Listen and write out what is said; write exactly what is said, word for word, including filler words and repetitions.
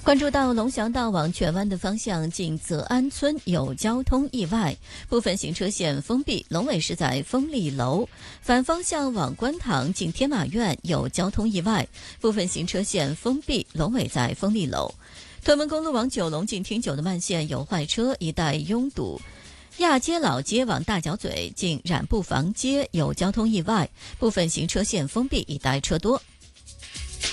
关注到龙翔道往荃湾的方向，近泽安村有交通意外，部分行车线封闭。龙尾是在丰利楼，反方向往观塘近天马苑有交通意外，部分行车线封闭。龙尾在丰利楼。屯门公路往九龙近汀九的慢线有坏车，一带拥堵。亚街老街往大角咀近染布房街有交通意外，部分行车线封闭，一带车多。